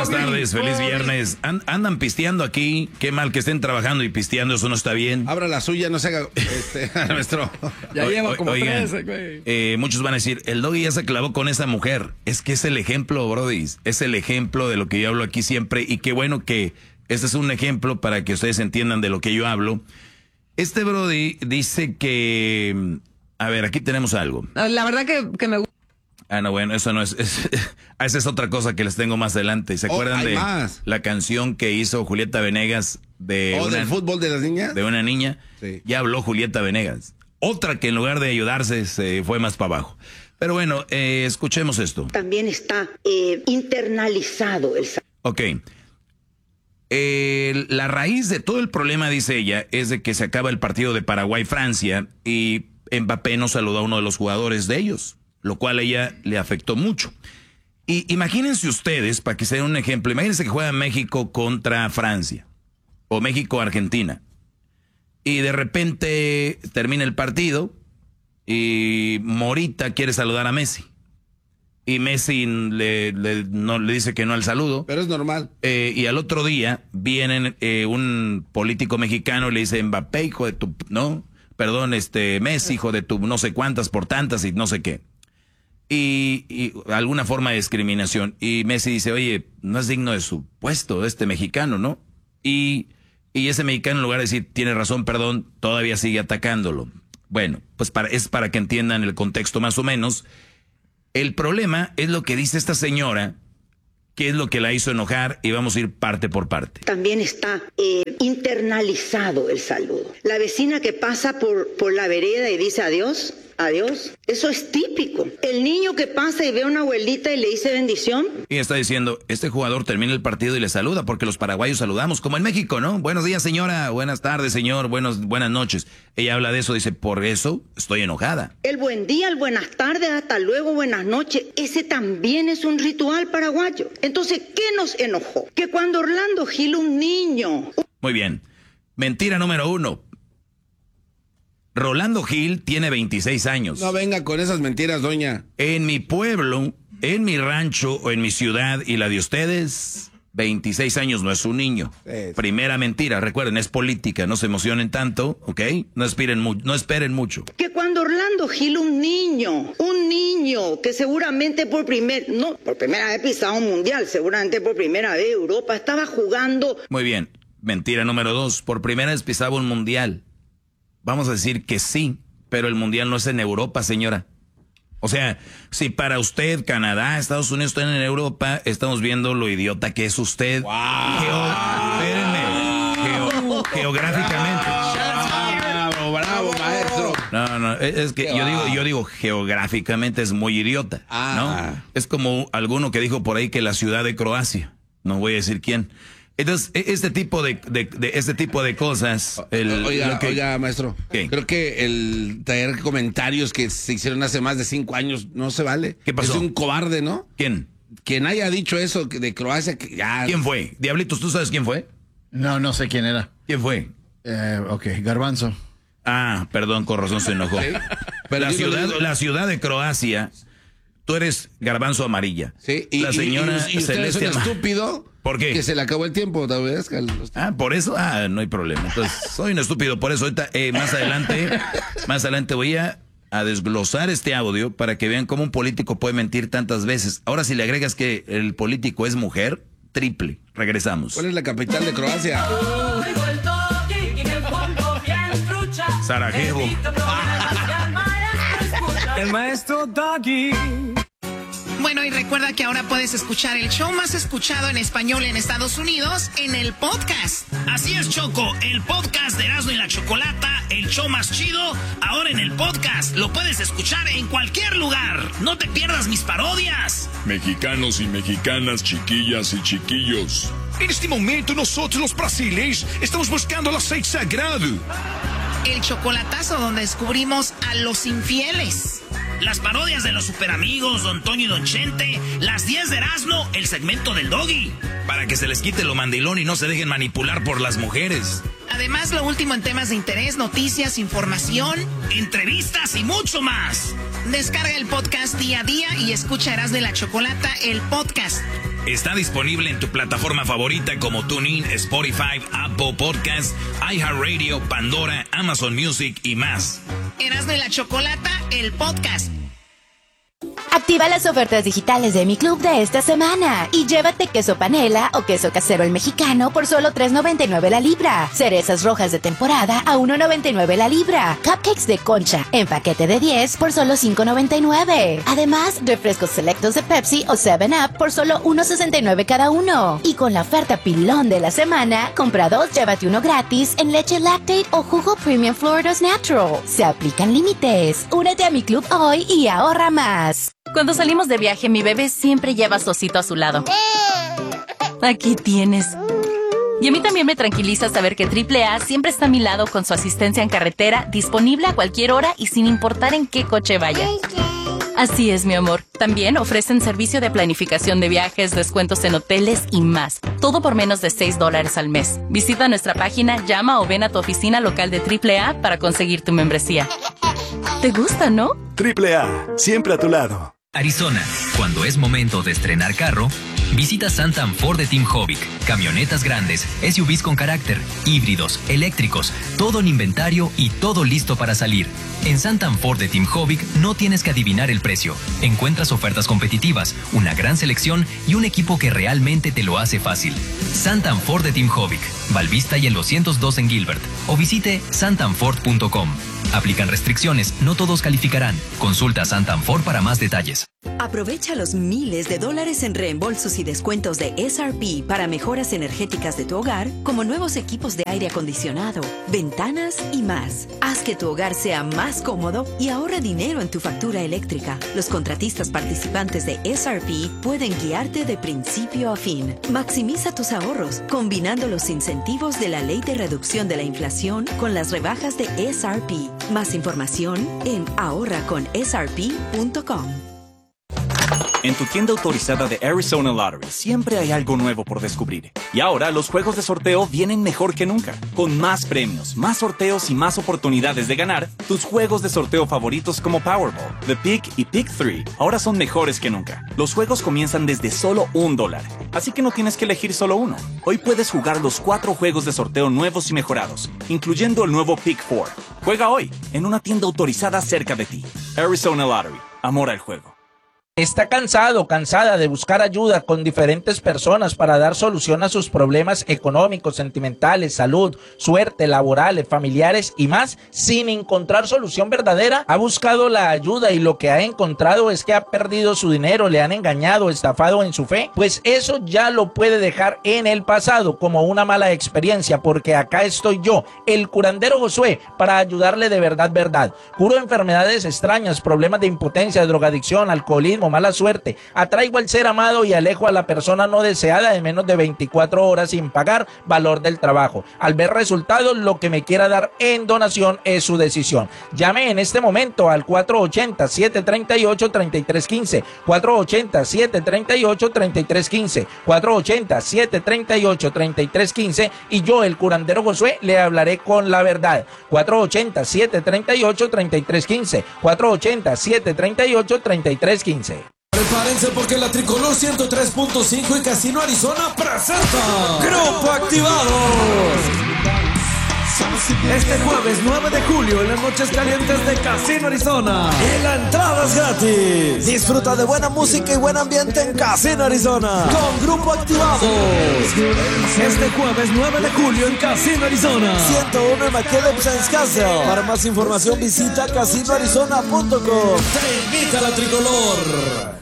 buenas tardes, feliz viernes. Andan pisteando aquí, qué mal que estén trabajando y pisteando, eso no está bien. Abra la suya, no se haga, nuestro. Ya lleva como 13, güey. Muchos van a decir, el Doggy ya se clavó con esa mujer. Es que es el ejemplo, brody, es el ejemplo de lo que yo hablo aquí siempre, y qué bueno que este es un ejemplo para que ustedes entiendan de lo que yo hablo. Este brody dice que, a ver, aquí tenemos algo. La verdad que me gusta. Ah, no, bueno, eso no es, esa es otra cosa que les tengo más adelante. ¿Se acuerdan de la canción que hizo Julieta Venegas del fútbol de las niñas? De una niña. Sí. Ya habló Julieta Venegas. Otra que en lugar de ayudarse se fue más para abajo. Pero bueno, escuchemos esto. También está internalizado el... Ok. La raíz de todo el problema, dice ella, es de que se acaba el partido de Paraguay-Francia y Mbappé no saludó a uno de los jugadores de ellos, lo cual a ella le afectó mucho. Y imagínense ustedes, para que se den un ejemplo, imagínense que juega México contra Francia o México-Argentina y de repente termina el partido y Morita quiere saludar a Messi y Messi le dice que no al saludo. Pero es normal. Y al otro día viene un político mexicano y le dice, Mbappé, hijo de tu... No, perdón, Messi, hijo de tu no sé cuántas por tantas y no sé qué. Y alguna forma de discriminación. Y Messi dice, oye, no es digno de su puesto este mexicano, ¿no? Y ese mexicano, en lugar de decir, tiene razón, perdón, todavía sigue atacándolo. Bueno, pues es para que entiendan el contexto más o menos. El problema es lo que dice esta señora, que es lo que la hizo enojar, y vamos a ir parte por parte. También está internalizado el saludo. La vecina que pasa por la vereda y dice adiós, adiós, eso es típico. El niño que pasa y ve a una abuelita y le dice bendición. Y está diciendo, este jugador termina el partido y le saluda, porque los paraguayos saludamos, como en México, ¿no? Buenos días, señora, buenas tardes, señor, buenas noches. Ella habla de eso, dice, por eso estoy enojada. El buen día, el buenas tardes, hasta luego, buenas noches, ese también es un ritual paraguayo. Entonces, ¿qué nos enojó? Que cuando Orlando Gil, un niño... Muy bien. Mentira número 1. Rolando Gil tiene 26 años. No venga con esas mentiras, doña. En mi pueblo, en mi rancho o en mi ciudad y la de ustedes, 26 años no es un niño. Sí. Primera mentira, recuerden, es política, no se emocionen tanto, ¿ok? No esperen mucho. Que cuando Orlando Gil, un niño que seguramente por primera vez pisado un mundial, seguramente por primera vez Europa, estaba jugando... Muy bien, mentira número 2, por primera vez pisaba un mundial. Vamos a decir que sí, pero el mundial no es en Europa, señora. O sea, si para usted Canadá, Estados Unidos están en Europa, estamos viendo lo idiota que es usted. Wow. Geográficamente. Bravo, maestro. No, es que yo digo geográficamente es muy idiota, ¿no? Es como alguno que dijo por ahí que la ciudad de Croacia, no voy a decir quién. Entonces, este tipo de cosas... Oiga, maestro, ¿qué? Creo que el traer comentarios que se hicieron hace más de 5 años no se vale. ¿Qué pasó? Es un cobarde, ¿no? ¿Quién? Quien haya dicho eso de Croacia, que ya... ¿Quién fue? Diablitos, ¿tú sabes quién fue? No sé quién era. ¿Quién fue? Ok, Garbanzo. Ah, perdón, con razón se enojó. ¿Sí? Pero la ciudad de Croacia, tú eres Garbanzo Amarilla. Sí, la señora y usted es un estúpido. ¿Por qué? Que se le acabó el tiempo, tal vez. Por eso, no hay problema. Entonces, soy un estúpido, por eso ahorita, más adelante voy a desglosar este audio para que vean cómo un político puede mentir tantas veces. Ahora, si le agregas que el político es mujer, triple. Regresamos. ¿Cuál es la capital de Croacia? Sarajevo. El maestro Doggy. Bueno, y recuerda que ahora puedes escuchar el show más escuchado en español en Estados Unidos en el podcast. Así es, Choco, el podcast de Erasmo y la Chocolata, el show más chido, ahora en el podcast. Lo puedes escuchar en cualquier lugar. No te pierdas mis parodias. Mexicanos y mexicanas, chiquillas y chiquillos. En este momento nosotros los brasileños estamos buscando el aceite sagrado. El chocolatazo donde descubrimos a los infieles. Las parodias de los superamigos, Don Toño y Don Chente, las 10 de Erasmo, el segmento del Doggy. Para que se les quite lo mandilón y no se dejen manipular por las mujeres. Además, lo último en temas de interés, noticias, información, entrevistas y mucho más. Descarga el podcast día a día y escucha Erasmo y la Chocolata, el podcast. Está disponible en tu plataforma favorita como TuneIn, Spotify, Apple Podcasts, iHeartRadio, Pandora, Amazon Music y más. Erasmo y la Chocolata, el podcast. Activa las ofertas digitales de Mi Club de esta semana y llévate queso panela o queso casero el mexicano por solo $3.99 la libra. Cerezas rojas de temporada a $1.99 la libra. Cupcakes de concha en paquete de 10 por solo $5.99. Además, refrescos selectos de Pepsi o 7-Up por solo $1.69 cada uno. Y con la oferta pilón de la semana, compra 2, llévate uno gratis en leche Lactate o jugo Premium Florida's Natural. Se aplican límites. Únete a Mi Club hoy y ahorra más. Cuando salimos de viaje, mi bebé siempre lleva a su osito a su lado. Aquí tienes. Y a mí también me tranquiliza saber que AAA siempre está a mi lado con su asistencia en carretera, disponible a cualquier hora y sin importar en qué coche vaya. Así es, mi amor. También ofrecen servicio de planificación de viajes, descuentos en hoteles y más. Todo por menos de $6 al mes. Visita nuestra página, llama o ven a tu oficina local de AAA para conseguir tu membresía. ¿Te gusta, no? AAA, siempre a tu lado. Arizona, cuando es momento de estrenar carro, visita Santam Ford de Team Hovic. Camionetas grandes, SUVs con carácter, híbridos, eléctricos, todo en inventario y todo listo para salir. En Santam Ford de Team Hovic no tienes que adivinar el precio. Encuentras ofertas competitivas, una gran selección y un equipo que realmente te lo hace fácil. Santam Ford de Team Hovic, Valvista y el 202 en Gilbert. O visite santamford.com. Aplican restricciones, no todos calificarán. Consulta Santam Ford para más detalles. Aprovecha los miles de dólares en reembolsos y descuentos de SRP para mejoras energéticas de tu hogar, como nuevos equipos de aire acondicionado, ventanas y más. Haz que tu hogar sea más cómodo y ahorra dinero en tu factura eléctrica. Los contratistas participantes de SRP pueden guiarte de principio a fin. Maximiza tus ahorros, combinando los incentivos de la Ley de Reducción de la Inflación con las rebajas de SRP. Más información en ahorraconsrp.com. En tu tienda autorizada de Arizona Lottery siempre hay algo nuevo por descubrir. Y ahora los juegos de sorteo vienen mejor que nunca. Con más premios, más sorteos y más oportunidades de ganar, tus juegos de sorteo favoritos como Powerball, The Pig y Pig 3 ahora son mejores que nunca. Los juegos comienzan desde solo $1, así que no tienes que elegir solo uno. Hoy puedes jugar los 4 juegos de sorteo nuevos y mejorados, incluyendo el nuevo Pig 4. Juega hoy en una tienda autorizada cerca de ti. Arizona Lottery. Amor al juego. ¿Está cansada de buscar ayuda con diferentes personas para dar solución a sus problemas económicos, sentimentales, salud, suerte, laborales, familiares y más, sin encontrar solución verdadera? ¿Ha buscado la ayuda y lo que ha encontrado es que ha perdido su dinero, le han engañado, estafado en su fe? Pues eso ya lo puede dejar en el pasado como una mala experiencia, porque acá estoy yo, el curandero Josué, para ayudarle de verdad. Curo enfermedades extrañas, problemas de impotencia, drogadicción, alcoholismo, mala suerte, atraigo al ser amado y alejo a la persona no deseada en menos de 24 horas sin pagar valor del trabajo. Al ver resultados, lo que me quiera dar en donación es su decisión. Llame en este momento al 480-738-3315, 480-738-3315, 480-738-3315 y yo, el curandero Josué, le hablaré con la verdad. 480-738-3315, 480-738-3315. Prepárense porque la Tricolor 103.5 y Casino Arizona presenta Grupo Activados. Este jueves 9 de julio en las noches calientes de Casino Arizona. Y la entrada es gratis. Disfruta de buena música y buen ambiente en Casino Arizona con Grupo Activados. Este jueves 9 de julio en Casino Arizona. 101 en McKellar Castle. Para más información visita casinoarizona.com. Te invita a la Tricolor.